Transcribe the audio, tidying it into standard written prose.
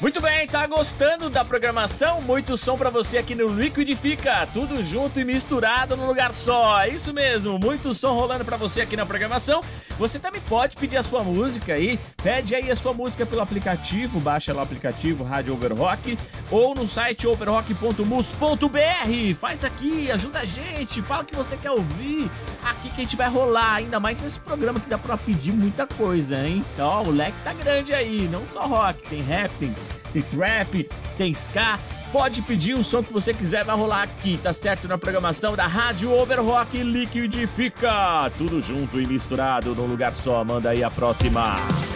Muito bem, tá gostando da programação? Muito som pra você aqui no Liquidifica, tudo junto e misturado num lugar só. É isso mesmo, muito som rolando pra você aqui na programação. Você também pode pedir a sua música aí, pede aí a sua música pelo aplicativo, baixa lá o aplicativo Rádio Overrock ou no site overrock.mus.br. Faz aqui, ajuda a gente, fala o que você quer ouvir, aqui que a gente vai rolar, ainda mais nesse programa que dá pra pedir muita coisa, hein? Então, ó, o leque tá grande aí, não só rock, tem rap, tem trap, tem ska. Pode pedir o som que você quiser, vai rolar aqui, tá certo? Na programação da Rádio Overrock Liquidifica. Tudo junto e misturado num lugar só. Manda aí a próxima.